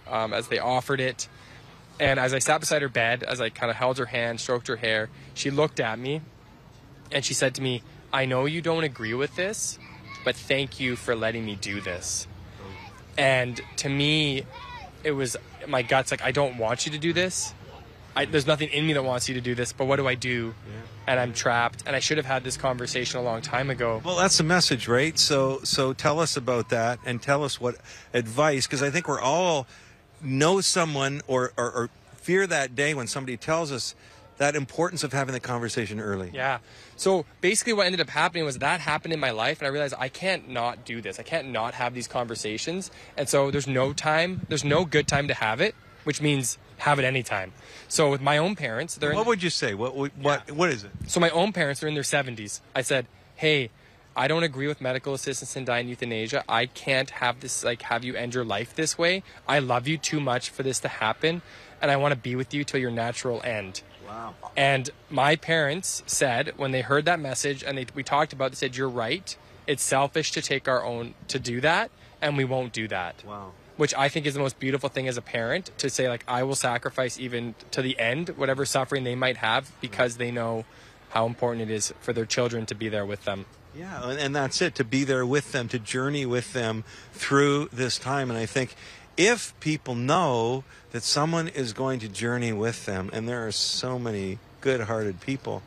as they offered it. And as I sat beside her bed, as I kind of held her hand, stroked her hair, she looked at me and she said to me, "I know you don't agree with this, but thank you for letting me do this." And to me, it was my guts like, I don't want you to do this. There's nothing in me that wants you to do this, but what do I do? Yeah. And I'm trapped, and I should have had this conversation a long time ago. Well, that's the message, right? So tell us about that, and tell us what advice, because I think we're all know someone or fear that day when somebody tells us that importance of having the conversation early. Yeah. So basically what ended up happening was that happened in my life, and I realized I can't not do this. I can't not have these conversations. And so there's no good time to have it, which means have it anytime. So with my own parents, what would you say? What is it? So my own parents are in their 70s. I said, "Hey, I don't agree with medical assistance in dying euthanasia. I can't have this, have you end your life this way. I love you too much for this to happen, and I want to be with you till your natural end." Wow. And my parents said, when they heard that message and we talked about it, they said, "You're right. It's selfish to take our own, to do that, and we won't do that." Wow. Which I think is the most beautiful thing as a parent, to say, I will sacrifice even to the end, whatever suffering they might have, because they know how important it is for their children to be there with them. Yeah, and that's it, to be there with them, to journey with them through this time. And I think if people know that someone is going to journey with them, and there are so many good-hearted people,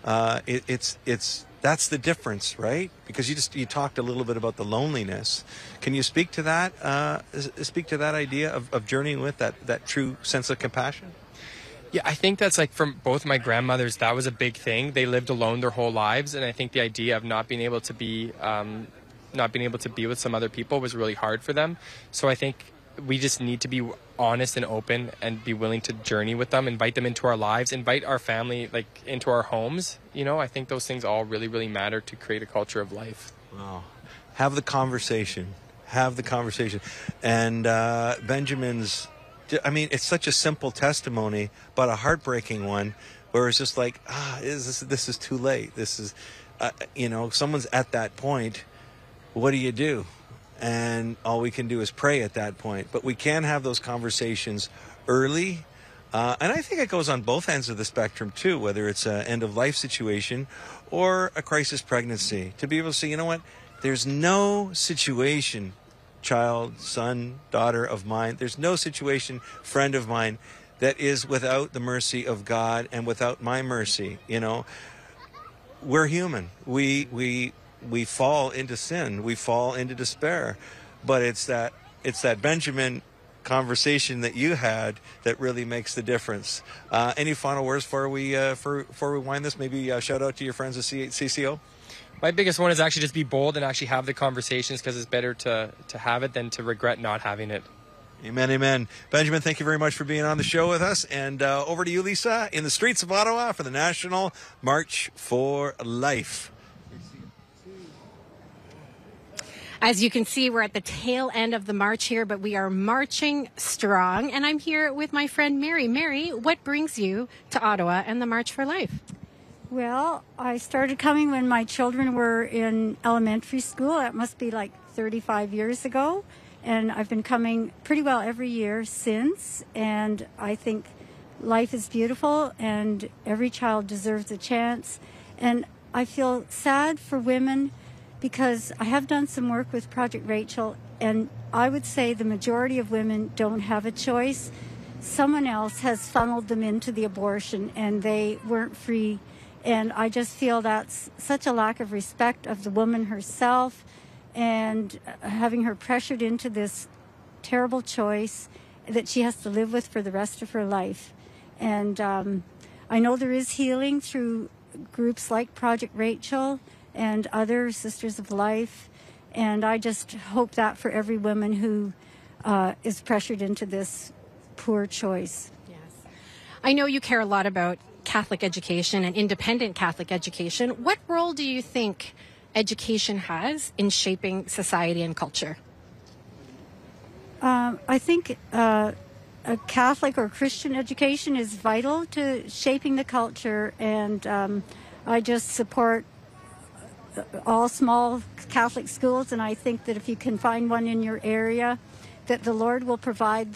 that's the difference, right? Because you talked a little bit about the loneliness. Can you speak to that? Speak to that idea of journeying with that true sense of compassion? Yeah, I think that's from both my grandmothers, that was a big thing. They lived alone their whole lives, and I think the idea of not being able to be with some other people was really hard for them. So I think we just need to be honest and open and be willing to journey with them, invite them into our lives, invite our family into our homes. I think those things all really, really matter to create a culture of life. Wow. Have the conversation. And Benjamin's, it's such a simple testimony, but a heartbreaking one, where it's just this is too late. This is, someone's at that point. What do? And all we can do is pray at that point. But we can have those conversations early. And I think it goes on both ends of the spectrum, too, whether it's an end-of-life situation or a crisis pregnancy. To be able to say, you know what, there's no situation, child, son, daughter of mine, there's no situation, friend of mine, that is without the mercy of God and without my mercy. We're human. We fall into sin. We fall into despair. But it's that Benjamin conversation that you had that really makes the difference. Any final words before we wind this? Maybe shout out to your friends at CCO? My biggest one is actually just be bold and actually have the conversations, because it's better to have it than to regret not having it. Amen, amen. Benjamin, thank you very much for being on the show with us. And over to you, Lisa, in the streets of Ottawa for the National March for Life. As you can see, we're at the tail end of the march here, but we are marching strong. And I'm here with my friend Mary. Mary, what brings you to Ottawa and the March for Life? Well, I started coming when my children were in elementary school. That must be 35 years ago. And I've been coming pretty well every year since. And I think life is beautiful and every child deserves a chance. And I feel sad for women, because I have done some work with Project Rachel, and I would say the majority of women don't have a choice. Someone else has funneled them into the abortion, and they weren't free. And I just feel that's such a lack of respect of the woman herself, and having her pressured into this terrible choice that she has to live with for the rest of her life. And I know there is healing through groups like Project Rachel and other Sisters of Life, and I just hope that for every woman who is pressured into this poor choice. Yes. I know you care a lot about Catholic education and independent Catholic education. What role do you think education has in shaping society and culture? I think a Catholic or Christian education is vital to shaping the culture, and I just support all small Catholic schools, and I think that if you can find one in your area, that the Lord will provide